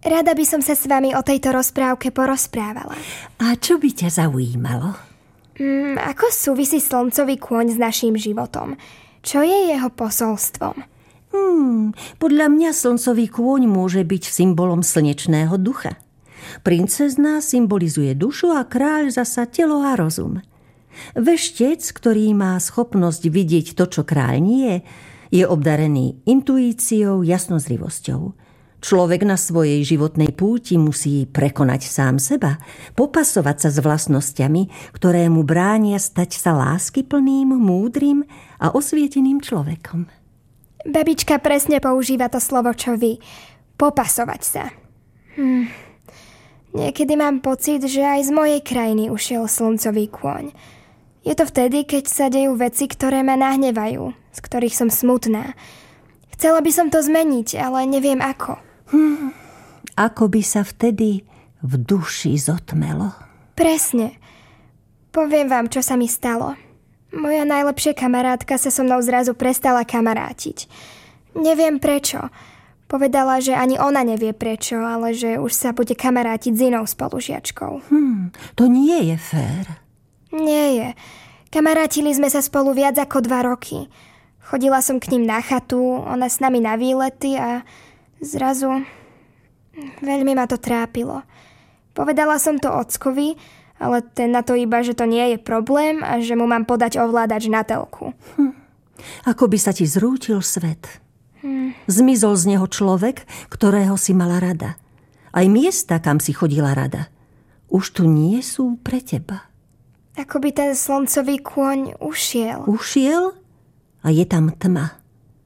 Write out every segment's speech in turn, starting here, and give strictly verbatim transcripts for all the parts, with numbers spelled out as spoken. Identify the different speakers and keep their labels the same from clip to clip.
Speaker 1: Rada by som sa s vami o tejto rozprávke porozprávala.
Speaker 2: A čo by ťa zaujímalo?
Speaker 1: Mm, ako súvisí slncový kôň s naším životom? Čo je jeho posolstvom?
Speaker 2: Hmm, podľa mňa slncový kôň môže byť symbolom slnečného ducha. Princezná symbolizuje dušu a kráľ zasa telo a rozum. Veštec, ktorý má schopnosť vidieť to, čo kráľ nie, je obdarený intuíciou, jasnozrivosťou. Človek na svojej životnej púti musí prekonať sám seba, popasovať sa s vlastnosťami, ktoré mu bránia stať sa láskyplným, múdrym a osvieteným človekom.
Speaker 1: Babička presne používa to slovo, čo vy. Popasovať sa. Hm. Niekedy mám pocit, že aj z mojej krajiny ušiel slncový kôň. Je to vtedy, keď sa dejú veci, ktoré ma nahnevajú, z ktorých som smutná. Chcela by som to zmeniť, ale neviem ako.
Speaker 2: Hmm, ako by sa vtedy v duši zotmelo.
Speaker 1: Presne. Poviem vám, čo sa mi stalo. Moja najlepšia kamarátka sa so mnou zrazu prestala kamarátiť. Neviem prečo. Povedala, že ani ona nevie prečo, ale že už sa bude kamarátiť s inou spolužiačkou.
Speaker 2: Hmm, to nie je fér.
Speaker 1: Nie je. Kamarátili sme sa spolu viac ako dva roky. Chodila som k ním na chatu, ona s nami na výlety a zrazu veľmi ma to trápilo. Povedala som to ockovi, ale ten na to iba, že to nie je problém a že mu mám podať ovládač na telku.
Speaker 2: Hm. Ako by sa ti zrútil svet.
Speaker 1: Hm.
Speaker 2: Zmizol z neho človek, ktorého si mala rada. Aj miesta, kam si chodila rada. Už tu nie sú pre teba.
Speaker 1: Ako by ten slncový kôň ušiel.
Speaker 2: Ušiel? A je tam tma.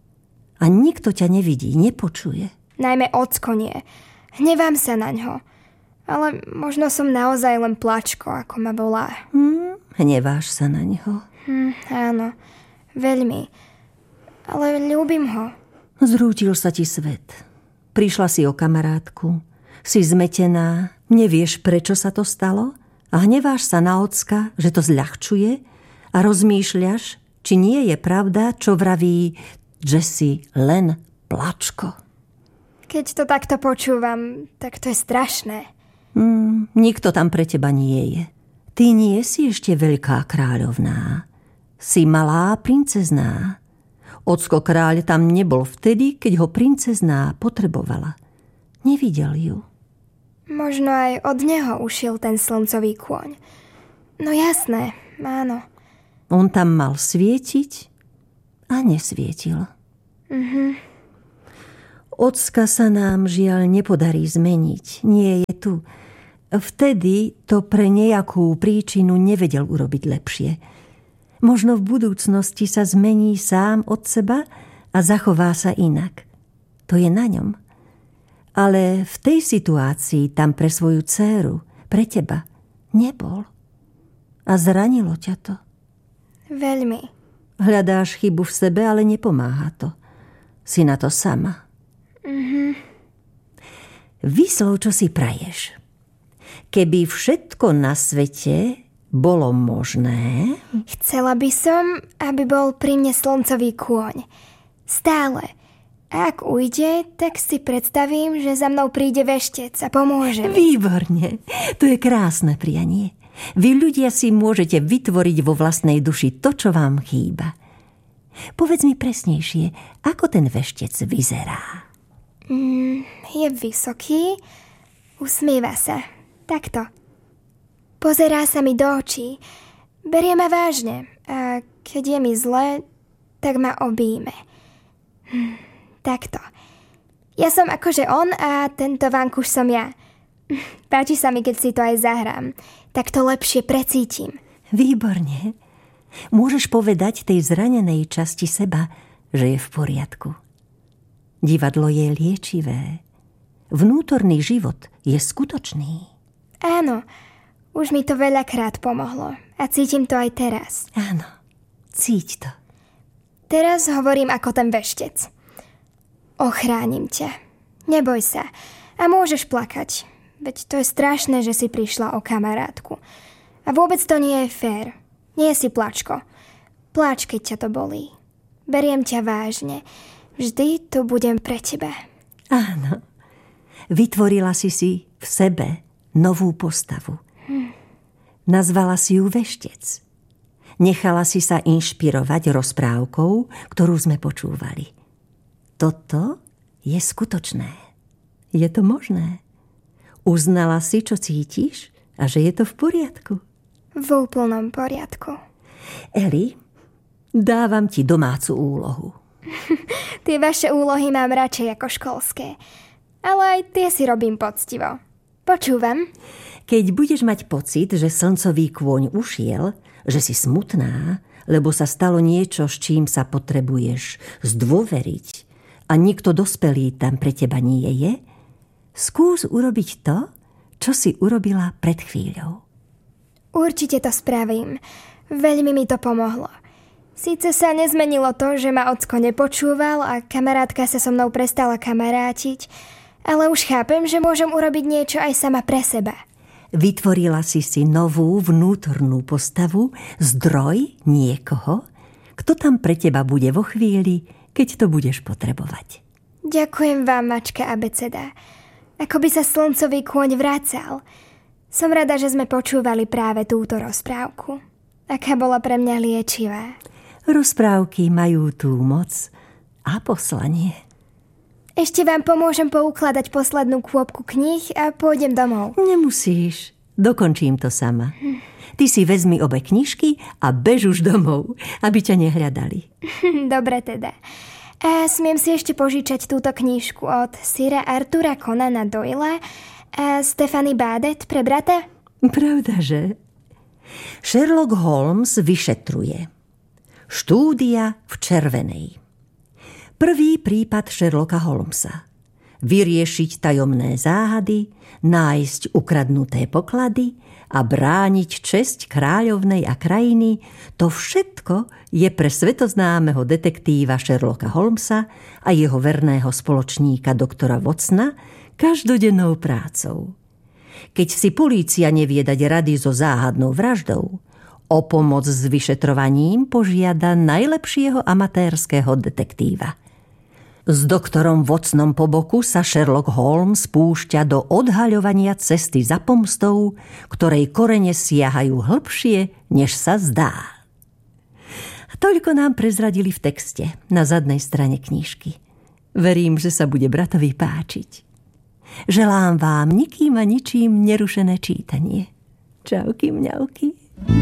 Speaker 2: A nikto ťa nevidí, nepočuje.
Speaker 1: Najmä ocko nie. Hnevám sa na ňo. Ale možno som naozaj len plačko, ako ma volá.
Speaker 2: Hmm, hneváš sa na ňo?
Speaker 1: Hm, áno, veľmi. Ale ľúbim ho.
Speaker 2: Zrútil sa ti svet. Prišla si o kamarátku. Si zmetená, nevieš, prečo sa to stalo? A hneváš sa na ocka, že to zľahčuje? A rozmýšľaš, či nie je pravda, čo vraví, že si len plačko.
Speaker 1: Keď to takto počúvam, tak to je strašné.
Speaker 2: Hmm, nikto tam pre teba nie je. Ty nie si ešte veľká kráľovná. Si malá princezná. Ocko kráľ tam nebol vtedy, keď ho princezná potrebovala. Nevidel ju.
Speaker 1: Možno aj od neho ušiel ten slncový kôň. No jasné, áno.
Speaker 2: On tam mal svietiť a nesvietil.
Speaker 1: Mhm.
Speaker 2: Ocka sa nám žiaľ nepodarí zmeniť. Nie je tu. Vtedy to pre nejakú príčinu nevedel urobiť lepšie. Možno v budúcnosti sa zmení sám od seba a zachová sa inak. To je na ňom. Ale v tej situácii tam pre svoju dcéru, pre teba, nebol. A zranilo ťa to.
Speaker 1: Veľmi.
Speaker 2: Hľadáš chybu v sebe, ale nepomáha to. Si na to sama.
Speaker 1: Mhm.
Speaker 2: Vyslov, čo si praješ. Keby všetko na svete bolo možné...
Speaker 1: Chcela by som, aby bol pri mne slncový kôň. Stále. A ak ujde, tak si predstavím, že za mnou príde veštec a pomôže mi.
Speaker 2: Výborne. To je krásne prianie. Vy ľudia si môžete vytvoriť vo vlastnej duši to, čo vám chýba. Povedz mi presnejšie, ako ten veštec vyzerá.
Speaker 1: Mm, je vysoký, usmieva sa. Takto. Pozerá sa mi do očí. Berie ma vážne. A keď je mi zle, tak ma obíme. Hm, takto. Ja som akože on a tento vankuš som ja. Páči sa mi, keď si to aj zahrám. Tak to lepšie precítim.
Speaker 2: Výborne. Môžeš povedať tej zranenej časti seba, že je v poriadku. Divadlo je liečivé. Vnútorný život je skutočný.
Speaker 1: Áno, už mi to veľakrát pomohlo a cítim to aj teraz.
Speaker 2: Áno, cíť to.
Speaker 1: Teraz hovorím ako ten veštec. Ochránim ťa. Neboj sa. A môžeš plakať. Veď to je strašné, že si prišla o kamarátku. A vôbec to nie je fér. Nie si plačko. Pláč, keď ťa to bolí. Beriem ťa vážne. Vždy tu budem pre teba.
Speaker 2: Áno. Vytvorila si si v sebe novú postavu. Hm. Nazvala si ju Veštec. Nechala si sa inšpirovať rozprávkou, ktorú sme počúvali. Toto je skutočné. Je to možné. Uznala si, čo cítiš a že je to v poriadku.
Speaker 1: V úplnom poriadku.
Speaker 2: Eli, dávam ti domácu úlohu.
Speaker 1: Tie vaše úlohy mám radšej ako školské. Ale aj tie si robím poctivo. Počúvam.
Speaker 2: Keď budeš mať pocit, že slncový kôň ušiel, že si smutná, lebo sa stalo niečo, s čím sa potrebuješ zdôveriť a nikto dospelý tam pre teba nie je, skús urobiť to, čo si urobila pred chvíľou.
Speaker 1: Určite to spravím. Veľmi mi to pomohlo. Síce sa nezmenilo to, že ma ocko nepočúval a kamarátka sa so mnou prestala kamarátiť, ale už chápem, že môžem urobiť niečo aj sama pre seba.
Speaker 2: Vytvorila si si novú vnútornú postavu, zdroj niekoho, kto tam pre teba bude vo chvíli, keď to budeš potrebovať.
Speaker 1: Ďakujem vám, mačka abeceda. Ako by sa slncový kôň vracal. Som rada, že sme počúvali práve túto rozprávku. Aká bola pre mňa liečivá.
Speaker 2: Rozprávky majú tú moc a poslanie.
Speaker 1: Ešte vám pomôžem poukladať poslednú kôpku kníh a pôjdem domov.
Speaker 2: Nemusíš. Dokončím to sama. Ty si vezmi obe knižky a bež už domov, aby ťa nehľadali.
Speaker 1: Dobre teda. A smiem si ešte požičať túto knižku od Sira Artura Conana Doyla a Stephanie Badet pre brata?
Speaker 2: Pravda, že? Sherlock Holmes vyšetruje. Štúdia v červenej. Prvý prípad Sherlocka Holmesa. Vyriešiť tajomné záhady, nájsť ukradnuté poklady a brániť česť kráľovnej a krajiny, to všetko je pre svetoznámeho detektíva Sherlocka Holmesa a jeho verného spoločníka doktora Watsona každodennou prácou. Keď si polícia nevie dať rady so záhadnou vraždou, o pomoc s vyšetrovaním požiada najlepšieho amatérskeho detektíva. S doktorom Watsonom po boku sa Sherlock Holmes púšťa do odhaľovania cesty za pomstou, ktorej korene siahajú hlbšie, než sa zdá. Toľko nám prezradili v texte na zadnej strane knižky. Verím, že sa bude bratovi páčiť. Želám vám nikým a ničím nerušené čítanie. Čauky, mňauky.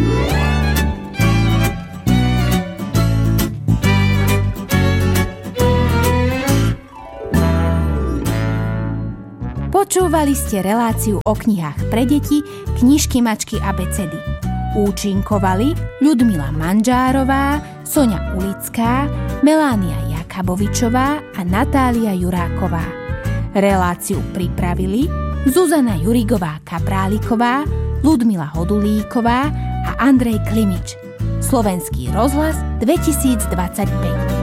Speaker 3: Počúvali ste reláciu o knihách pre deti Knižky mačky abecedy. Účinkovali Ľudmila Manžárová, Soňa Ulická, Melánia Jakabovičová a Natália Juráková. Reláciu pripravili Zuzana Jurigová Kapráliková, Ľudmila Hodulíková a Andrej Klimič. Slovenský rozhlas dvetisícdvadsaťpäť.